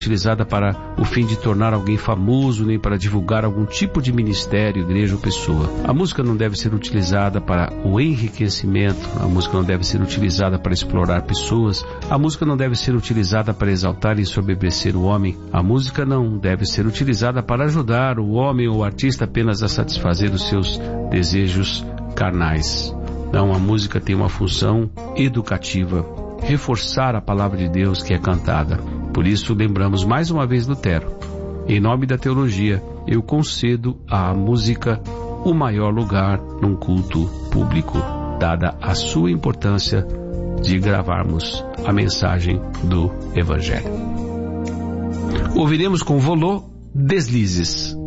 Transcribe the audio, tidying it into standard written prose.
utilizada para o fim de tornar alguém famoso, nem para divulgar algum tipo de ministério, igreja ou pessoa. A música não deve ser utilizada para o enriquecimento, a música não deve ser utilizada para explorar pessoas, a música não deve ser utilizada para exaltar e ensoberbecer o homem, a música não deve ser utilizada para ajudar o homem ou o artista apenas a satisfazer os seus desejos carnais. Não, a música tem uma função educativa, reforçar a palavra de Deus que é cantada. Por isso, lembramos mais uma vez Lutero. Em nome da teologia, eu concedo à música o maior lugar num culto público, dada a sua importância de gravarmos a mensagem do Evangelho. Ouviremos com Volô Deslizes.